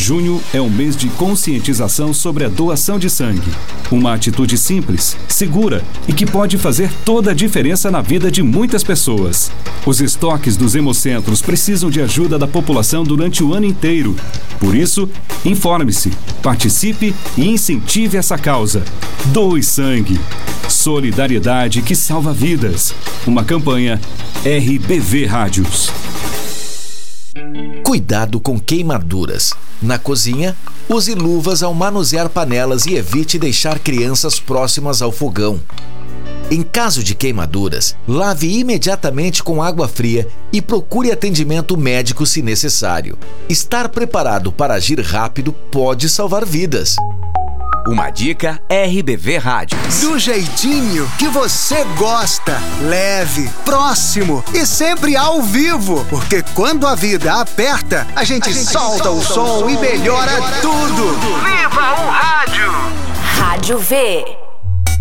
Junho é um mês de conscientização sobre a doação de sangue. Uma atitude simples, segura e que pode fazer toda a diferença na vida de muitas pessoas. Os estoques dos hemocentros precisam de ajuda da população durante o ano inteiro. Por isso, informe-se, participe e incentive essa causa. Doe sangue. Solidariedade que salva vidas. Uma campanha RBV Rádios. Cuidado com queimaduras. Na cozinha, use luvas ao manusear panelas e evite deixar crianças próximas ao fogão. Em caso de queimaduras, lave imediatamente com água fria e procure atendimento médico se necessário. Estar preparado para agir rápido pode salvar vidas. Uma dica RBV Rádio. Do jeitinho que você gosta. Leve, próximo e sempre ao vivo. Porque quando a vida aperta, a gente solta o som e melhora tudo. Viva o rádio! Rádio V.